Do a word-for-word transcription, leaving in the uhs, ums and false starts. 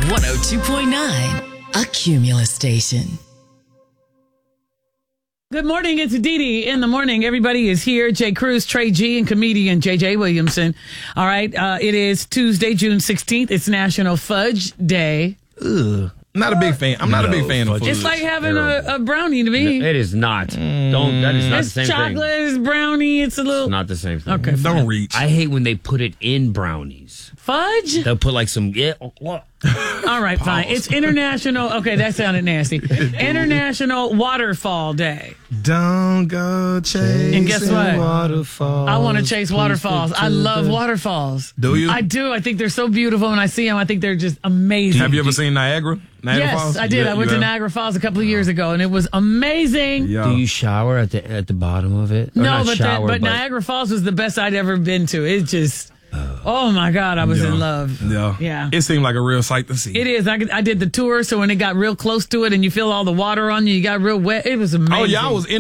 one oh two point nine, a Cumulus station. Good morning. It's Dee Dee in the morning. Everybody is here. Jay Cruz, Trey G, and comedian J J Williamson. All right. Uh, it is Tuesday, June sixteenth. It's National Fudge Day. Ugh. Not a big fan. I'm not No, a big fan of fudge. It's like having a, a brownie to me. No, it is not. Don't. That is not It's the same chocolate, thing. it's brownie, it's a little... It's not the same thing. Okay, Don't fine. reach. I hate when they put it in brownies. Fudge? They'll put like some yeah. What? All right, fine. It's International... Okay, that sounded nasty. International Waterfall Day. Don't go chasing And guess what? waterfalls. I want to chase waterfalls. I love waterfalls. Do you? I do. I think they're so beautiful. When I see them, I think they're just amazing. Have you ever seen Niagara? Niagara Yes, Falls? I did. Yeah, I went you to have? Niagara Falls a couple of years ago, and it was amazing. Yeah. Do you shower at the at the bottom of it? Or No, not but, shower, that, but Niagara Falls was the best I'd ever been to. It just, oh my God, I was Yeah. in love. Yeah. Yeah. It seemed like a real sight to see. It is. I, I did the tour, so when it got real close to it and you feel all the water on you, you got real wet. It was amazing. Oh, yeah, I was in